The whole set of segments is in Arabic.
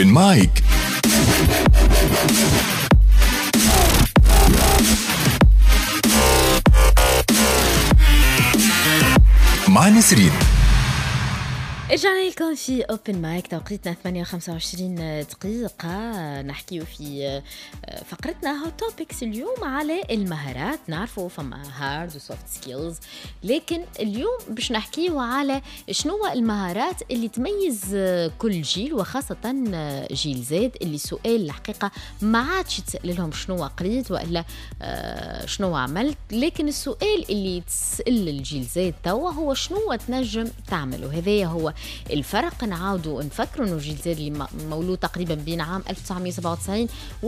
Open Mic. مع نسرين. رجعنا لكم في اوبن مايك، توقيتنا 8:25 دقيقة. نحكيو في فقرتنا هوت توبكس اليوم على المهارات. نعرفوا فما هارد وسوفت سكيلز، لكن اليوم باش نحكيو على شنو المهارات اللي تميز كل جيل، وخاصة جيل زاد اللي سؤال الحقيقة ما عادش يتسأل لهم شنو قريت وإلا شنو عملت، لكن السؤال اللي تسأل الجيل زاد توا هو شنو تنجم تعمله. هذا هو الفرق. نعاودوا نفكروا انه جيل زاد اللي مولود تقريبا بين عام 1997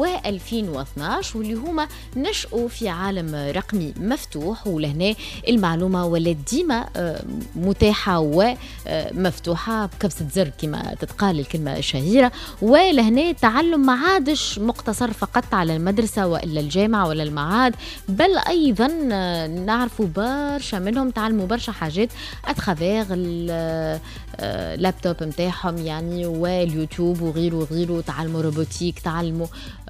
و2012 واللي هما نشأوا في عالم رقمي مفتوح، ولهنا المعلومة ولات ديما متاحة ومفتوحة بكبسة زر كما تتقال الكلمة الشهيرة، ولهنا التعلم ما عادش مقتصر فقط على المدرسة وإلا الجامعة ولا المعهد، بل أيضا نعرفوا برشا منهم تعلموا برشا حاجات أتخافيغ اللابتوب متاعهم يعني، واليوتيوب وغيره وغيره. تعلموا روبوتيك، تعلموا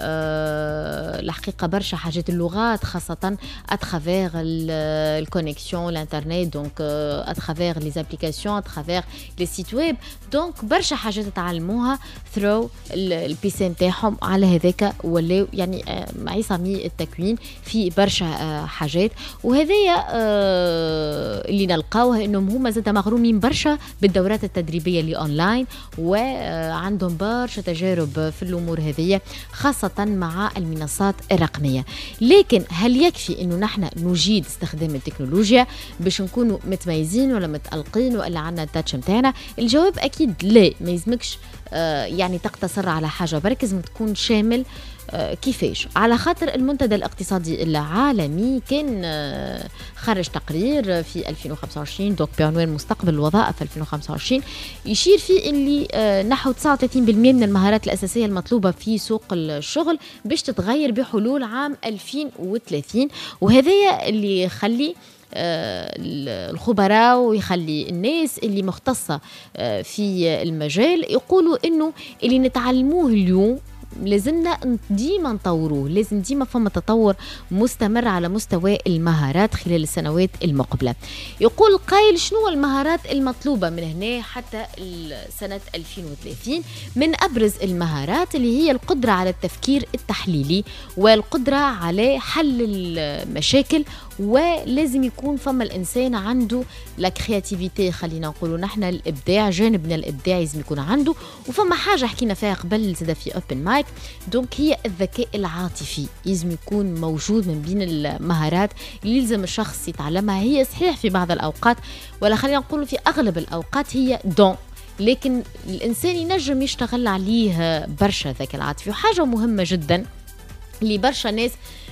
الحقيقة برشا حاجات، اللغات خاصة أتخافيغ الكونيكسيون الانترنت، دونك أتخافيغ لي زابليكاسيون، أتخافيغ لي سيت ويب، دونك برشا حاجات تعلموها ثرو البيسي متاعهم. على هذاك ولاو يعني عصامي التكوين في برشا حاجات، وهذايا اللي نلقاوها انهم هما زاد مغرومين برشا بالدورات التدريبيه اللي اونلاين، وعندهم برشا تجارب في الامور هذه خاصه مع المنصات الرقميه. لكن هل يكفي انه نحن نجيد استخدام التكنولوجيا باش نكونوا متميزين ولا متألقين ولا عندنا التاتش متاعنا؟ الجواب اكيد لا، ما يلزمكش يعني تقتصر على حاجه برك، لازم تكون شامل. كيفاش؟ على خاطر المنتدى الاقتصادي العالمي كان خرج تقرير في 2025 دوك بعنوان مستقبل الوظائف 2025 يشير فيه اللي نحو 39% من المهارات الأساسية المطلوبة في سوق الشغل باش تتغير بحلول عام 2030، وهذا اللي يخلي الخبراء ويخلي الناس اللي مختصة في المجال يقولوا إنه اللي نتعلموه اليوم لازمنا ديما نطوروه، لازم ديما فما تطور مستمر على مستوى المهارات خلال السنوات المقبلة. يقول قائل شنو المهارات المطلوبة من هنا حتى سنة 2030؟ من أبرز المهارات اللي هي القدرة على التفكير التحليلي والقدرة على حل المشاكل، ولازم يكون فما الإنسان عنده لا كرياتيفيتي، خلينا نقولوا نحن الإبداع، جانبنا الإبداع لازم يكون عنده. وفما حاجة حكينا فيها قبل زاد في اوبن مايك، دونك هي الذكاء العاطفي لازم يكون موجود من بين المهارات اللي يلزم الشخص يتعلمها. هي صحيح في بعض الأوقات ولا خلينا نقولوا في أغلب الأوقات هي دون، لكن الإنسان ينجم يشتغل عليه برشا الذكاء العاطفي. وحاجة مهمة جدا اللي برشا ناس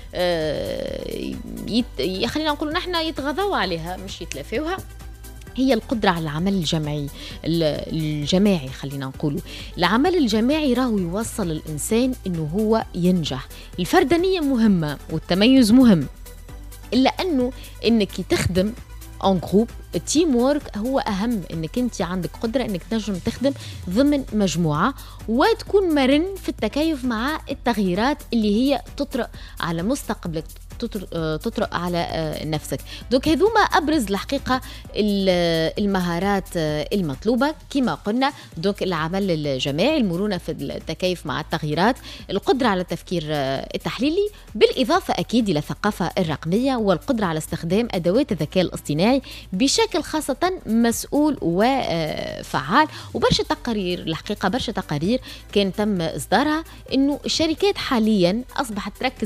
خلينا نقول نحن يتغذوا عليها مش يتلافوها، هي القدرة على العمل الجماعي. خلينا نقول العمل الجماعي راهو يوصل الإنسان إنه هو ينجح. الفردانية مهمة والتميز مهم، إلا أنه إنك تخدم ان جروب، التيم وورك هو أهم. إنك أنت عندك قدرة إنك تنجم تخدم ضمن مجموعة وتكون مرن في التكيف مع التغييرات اللي هي تطرأ على مستقبلك، تطرق على نفسك. دوك هذوما أبرز الحقيقة المهارات المطلوبة كما قلنا. دوك العمل الجماعي، المرونة في التكيف مع التغييرات، القدرة على التفكير التحليلي، بالإضافة أكيد إلى الثقافة الرقمية والقدرة على استخدام أدوات الذكاء الاصطناعي بشكل خاصة مسؤول وفعال. وبرشا تقارير الحقيقة، برشا تقارير كان تم إصدارها إنه الشركات حاليا أصبحت تركز